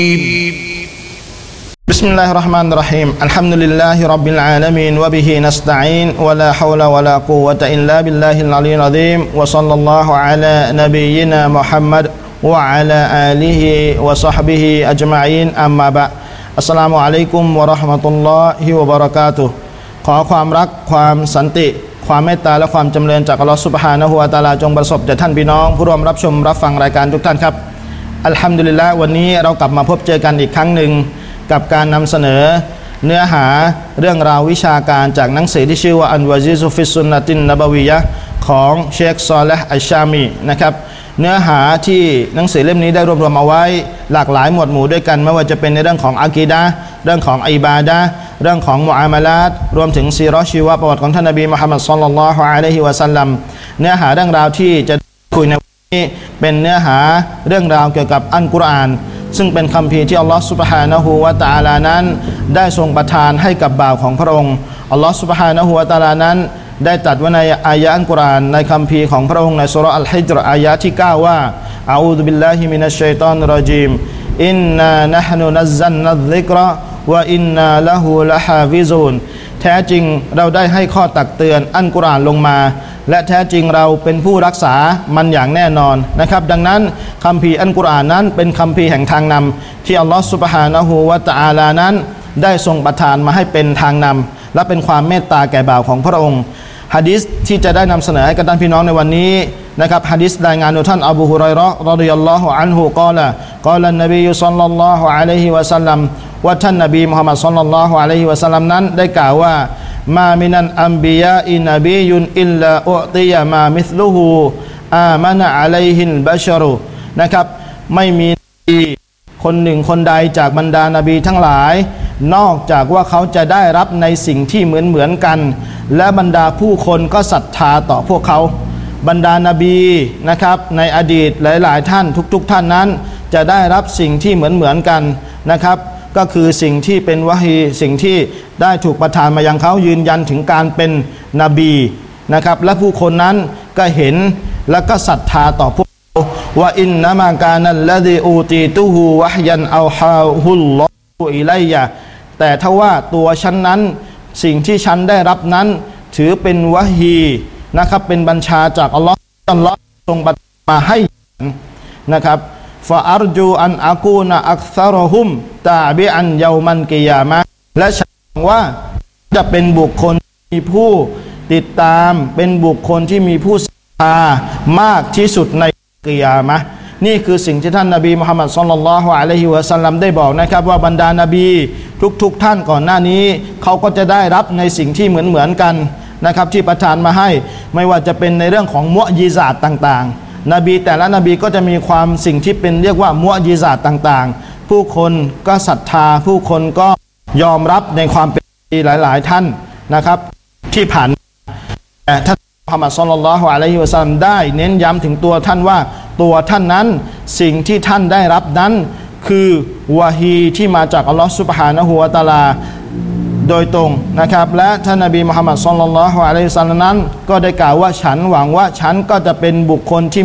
بسم الله الرحمن الرحيم الحمد لله رب العالمين وبه نستعين ولا حول ولا قوة إلا بالله العلي العظيم وصلى الله على نبينا محمد وعلى آله وصحبه أجمعين أما بعد السلام عليكم ورحمة الله وبركاته ขอความรักความสันติความเมตตาและความจำเริญจากอัลลอฮฺซุบฮานะฮูวะตะอาลาจงประสบแด่ท่านพี่น้องผู้ร่วมรับชมรับฟังรายการทุกท่านครับอัลฮัมดุลิลละห์วันนี้เรากลับมาพบเจอกันอีกครั้งหนึ่งกับการนำเสนอเนื้อหาเรื่องราววิชาการจากหนังสือที่ชื่อว่าอันวะซีซุฟิสซุนนะตินนบวียะห์ของเชคซอลิห์อัชชามีนะครับเนื้อหาที่หนังสือเล่มนี้ได้รวบรวมเอาไว้หลากหลายหมวดหมู่ด้วยกันไม่ว่าจะเป็นในเรื่องของอะกีดะห์เรื่องของอิบาดะห์เรื่องของมุอามาลาตรวมถึงซีเราะห์ชีวประวัติของท่านนบีมุฮัมมัดศ็อลลัลลอฮุอะลัยฮิวะซัลลัมเนื้อหาเรื่องราวที่จะคุยในวันนี้เป็นเนื้อหาเรื่องราวเกี่ยวกับอัลกุรอานซึ่งเป็นคัมภีร์ที่อัลลอฮฺซุบฮานะฮูวะตะอาลานั้นได้ทรงประทานให้กับบ่าวของพระองค์อัลลอฮฺซุบฮานะฮูวะตะอาลานั้นได้ตรัสไว้ในอายะห์อัลกุรอานในคัมภีร์ของพระองค์ในซูเราะห์อัลฮิจรอายะห์ที่9ว่าอะอูซุบิลลาฮิมินัชชัยฏอนิรเราะญีมอินนานะห์นุนัซซัลนัซซิกรวะอินนาละฮูละฮาฟิซูนแท้จริงเราได้ให้ข้อตักเตือนอัลกุรอานลงมาและแท้จริงเราเป็นผู้รักษามันอย่างแน่นอนนะครับดังนั้นคัมภีร์อัลกุรอานนั้นเป็นคัมภีร์แห่งทางนำที่อัลลอฮฺซุบฮานะฮูวะตะอาลานั้นได้ทรงประทานมาให้เป็นทางนำและเป็นความเมตตาแก่บ่าวของพระองค์หะดีษที่จะได้นำเสนอให้กับท่านพี่น้องในวันนี้นะครับหะดีษรายงานโดยท่านอบูฮุรอยเราะห์รอฎิยัลลอฮุอันฮุกล่าวกล่าวนบีศ็อลลัลลอฮุอะลัยฮิวะซัลลัมว่าท่านนบีมุฮัมมัดศ็อลลัลลอฮุอะลัยฮิวะซัลลัมนั้นได้กล่าวว่ามามินันอัมบิยาอินบียุนอิลลาอุติยะมามิสลุฮูอามานะอะลัยฮิลบัชรุนะครับไม่มีคนหนึ่งคนใดจากบรรดานบีทั้งหลายนอกจากว่าเขาจะได้รับในสิ่งที่เหมือนกันและบรรดาผู้คนก็ศรัทธาต่อพวกเขาบรรดานบีนะครับในอดีตหลายๆท่านทุกท่านนั้นจะได้รับสิ่งที่เหมือนกันนะครับก็คือสิ่งที่เป็นวะฮีสิ่งที่ได้ถูกประทานมายังเขายืนยันถึงการเป็นนบีนะครับและผู้คนนั้นก็เห็นและก็ศรัทธาต่อพวกเขาว่าอินนะมากานัลลซีอูตีตุฮูวะฮยันเอาฮาฮุลลอฮุอิลัยยะแต่ถ้าว่าตัวฉันนั้นสิ่งที่ฉันได้รับนั้นถือเป็นวะฮีนะครับเป็นบัญชาจากอัลลอฮ์ทรงประทานมาให้นะครับฟาอัรจูอันอากูนะอักซารุฮุมตาบิอันเยามันกิยามะและฉันหวังว่าจะเป็นบุคคลที่มีผู้ติดตามเป็นบุคคลที่มีผู้ศรัทธามากที่สุดในกิยามะนี่คือสิ่งที่ท่านนบีมุฮัมมัดศ็อลลัลลอฮุอะลัยฮิวะซัลลัมได้บอกนะครับว่าบรรดานบีทุกท่านก่อนหน้านี้เขาก็จะได้รับในสิ่งที่เหมือนกันนะครับที่ประทานมาให้ไม่ว่าจะเป็นในเรื่องของมุอญิซาตต่างๆนบีแต่ละนบีก็จะมีความสิ่งที่เป็นเรียกว่ามุอญิซาตต่างๆผู้คนก็ศรัทธาผู้คนก็ยอมรับในความเป็นหลายๆท่านนะครับที่ผ่านแต่ท่านมุฮัมมัดศ็อลลัลลอฮุอะลัยฮิวะซัลลัมได้เน้นย้ำถึงตัวท่านว่าตัวท่านนั้นสิ่งที่ท่านได้รับนั้นคือวะฮีที่มาจากอัลลอฮฺซุบฮานะฮูวะตะอาลาโดยตรงนะครับและท่านนบีมุฮัมมัดศ็อลลัลลอฮุอะลัยฮิวะซัลลัมนั้นก็ได้กล่าวว่าฉันหวังว่าฉันก็จะเป็นบุคคลที่